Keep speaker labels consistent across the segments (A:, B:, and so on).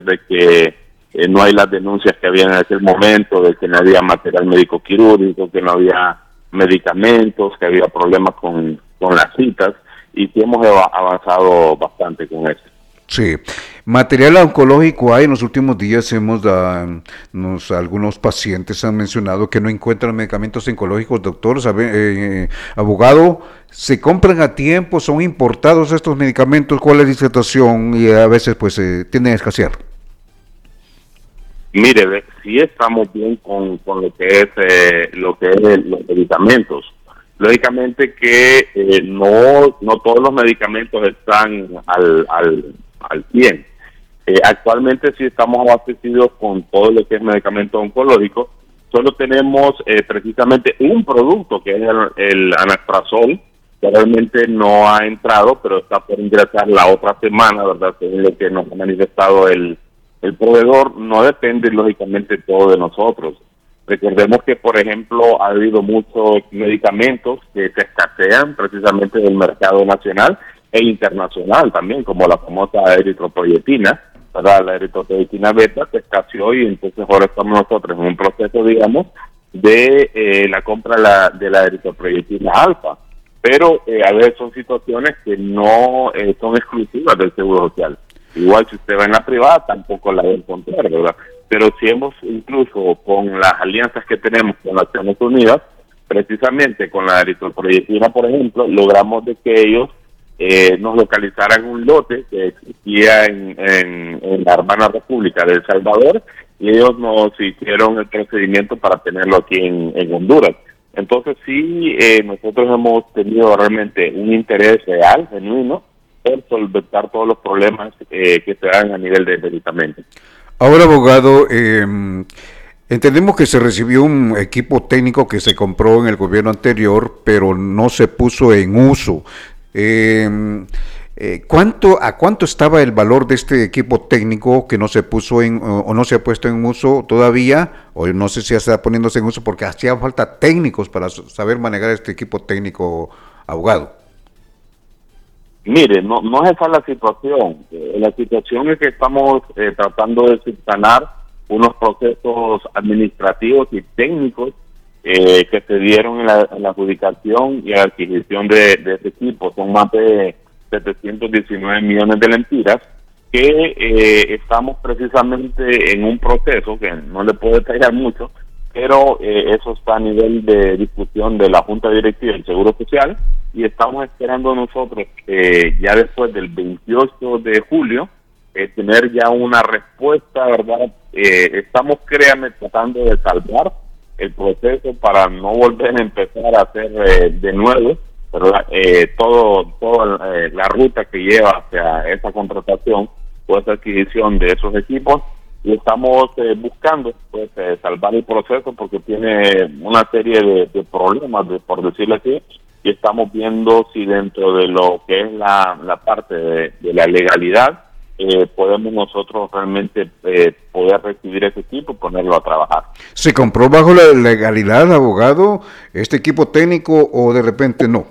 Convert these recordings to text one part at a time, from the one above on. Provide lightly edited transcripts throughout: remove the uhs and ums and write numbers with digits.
A: de que no hay las denuncias que había en aquel momento, de que no había material médico quirúrgico, que no había medicamentos, que había problemas con las citas, y sí hemos avanzado bastante con eso.
B: Sí, material oncológico hay. En los últimos días algunos pacientes han mencionado que no encuentran medicamentos oncológicos. Doctor, abogado, ¿se compran a tiempo? ¿Son importados estos medicamentos? ¿Cuál es la situación? Y a veces pues tienden a escasear.
A: Mire, sí estamos bien con lo que es los medicamentos. Lógicamente que no todos los medicamentos están al 100. Actualmente sí estamos abastecidos con todo lo que es medicamento oncológico. Solo tenemos precisamente un producto que es el anastrozol, que realmente no ha entrado, pero está por ingresar la otra semana, ¿verdad? Según lo que nos ha manifestado el proveedor. No depende lógicamente todo de nosotros. Recordemos que, por ejemplo, ha habido muchos medicamentos que se escasean precisamente del mercado nacional e internacional también, como la famosa eritropoyetina, ¿verdad? La eritropoyetina beta se escaseó, y entonces ahora estamos nosotros en un proceso, digamos, de la compra de la eritropoyetina alfa. Pero a veces son situaciones que no son exclusivas del Seguro Social. Igual si usted va en la privada tampoco la va a encontrar, ¿verdad? Pero si hemos, incluso con las alianzas que tenemos con las Naciones Unidas, precisamente con la eritropoyetina, por ejemplo, logramos de que ellos nos localizaran un lote que existía en la hermana República de El Salvador, y ellos nos hicieron el procedimiento para tenerlo aquí en Honduras. Entonces sí, nosotros hemos tenido realmente un interés real, genuino, por solventar todos los problemas que se dan a nivel de medicamentos.
B: Ahora, abogado, entendemos que se recibió un equipo técnico que se compró en el gobierno anterior, pero no se puso en uso. ¿A cuánto estaba el valor de este equipo técnico que no se puso o no se ha puesto en uso todavía? O no sé si ya está poniéndose en uso, porque hacía falta técnicos para saber manejar este equipo técnico, abogado.
A: Mire, no es esa la situación. La situación es que estamos tratando de subsanar unos procesos administrativos y técnicos que se dieron en la adjudicación y adquisición de este equipo. Son más de 719 millones de lempiras, que estamos precisamente en un proceso que no le puedo detallar mucho, pero eso está a nivel de discusión de la Junta Directiva del Seguro Social, y estamos esperando nosotros ya después del 28 de julio tener ya una respuesta, ¿verdad? Estamos, créanme, tratando de salvar el proceso para no volver a empezar a hacer de nuevo, ¿verdad? Toda la ruta que lleva hacia esa contratación o esa adquisición de esos equipos, y estamos buscando pues salvar el proceso, porque tiene una serie de problemas, por decirlo así, y estamos viendo si dentro de lo que es la parte de la legalidad podemos nosotros realmente poder recibir ese equipo y ponerlo a trabajar.
B: ¿Se compró bajo la legalidad, abogado, este equipo técnico, o de repente no?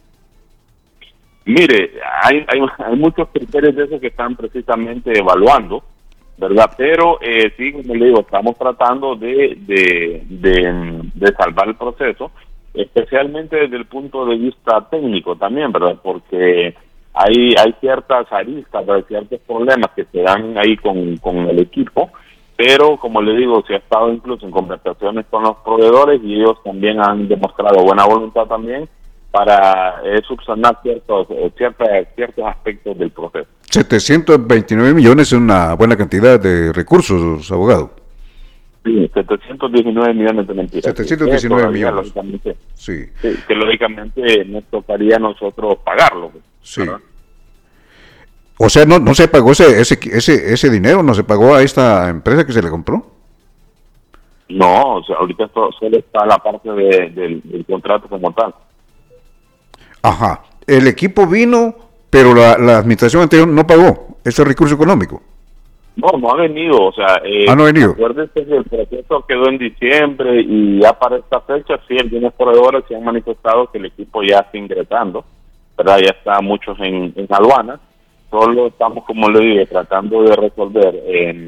A: Mire, hay muchos criterios de esos que están precisamente evaluando, ¿verdad? Pero sí, como le digo, estamos tratando de salvar el proceso, especialmente desde el punto de vista técnico también, ¿verdad? Porque hay ciertas aristas, hay ciertos problemas que se dan ahí con el equipo, pero como le digo, se ha estado incluso en conversaciones con los proveedores, y ellos también han demostrado buena voluntad también para subsanar ciertos aspectos del proceso.
B: 729 millones es una buena cantidad de recursos, abogado.
A: Sí, 719 millones de mentiras.
B: 719 millones.
A: Lógicamente, sí, que lógicamente nos tocaría a nosotros pagarlo.
B: Sí. ¿Verdad? O sea, no se pagó ese dinero, no se pagó a esta empresa que se le compró.
A: No, o sea, ahorita solo está la parte del contrato como tal.
B: Ajá. El equipo vino, pero la administración anterior no pagó ese recurso económico.
A: No ha venido, o sea,
B: no ha venido.
A: Acuérdese que el proceso quedó en diciembre, y ya para esta fecha, sí, algunos proveedores se han manifestado que el equipo ya está ingresando, ¿verdad? Ya está muchos en aduanas. Solo estamos, como le dije, tratando de resolver